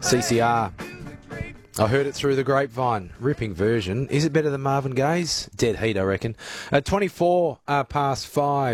CCR. I heard it through the grapevine. Ripping version. Is it better than Marvin Gaye's? Dead heat, I reckon. 24 past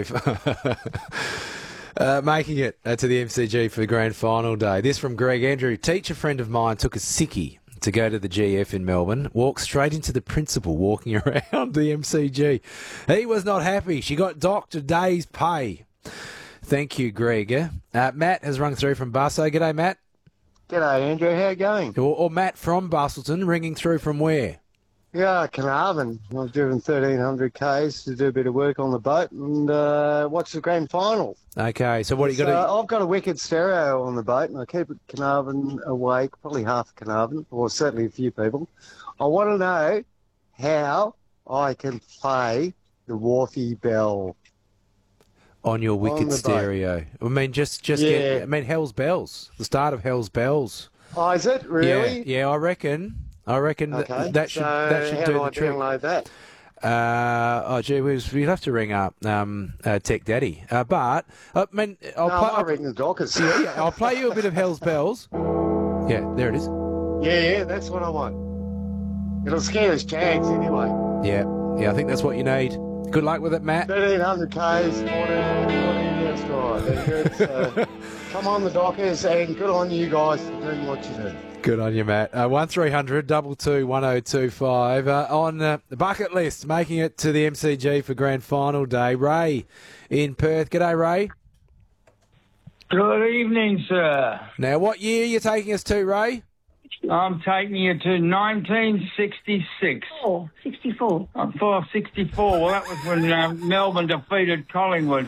5. Making it to the MCG for the grand final day. This from Greg Andrew. Teacher friend of mine took a sickie to go to the GF in Melbourne. Walked straight into the principal walking around the MCG. He was not happy. She got docked a day's pay. Thank you, Greg. Matt has rung through from Busso. G'day, Matt. G'day, Andrew. How you going? Or Matt from Bustleton, ringing through from where? Yeah, Carnarvon. I've driven 1,300 k's to do a bit of work on the boat and watch the grand final. Okay, so what do you got? I've got a wicked stereo on the boat, and I keep Carnarvon awake, probably half of Carnarvon, or certainly a few people. I want to know how I can play the Wharfie Bell on your wicked stereo. I mean, just get. I mean, Hell's Bells. The start of Hell's Bells. Oh, is it really? Yeah. I reckon. Okay. that should do the trick. Download that? Gee whiz, we'd have to ring up Tech Daddy. But I mean, I'll ring the Dockers. Yeah, I'll play you a bit of Hell's Bells. Yeah, there it is. Yeah, that's what I want. It'll scare us Jags anyway. Yeah, I think that's what you need. Good luck with it, Matt. 1,300 k's, 14 years drive. Come on, the Dockers, and good on you guys for doing what you do. Good on you, Matt. 1300 222 1025. On the bucket list, making it to the MCG for grand final day. Ray in Perth. G'day, Ray. Good evening, sir. Now, what year are you taking us to, Ray? I'm taking you to 1966. 64. 64. Well, that was when Melbourne defeated Collingwood.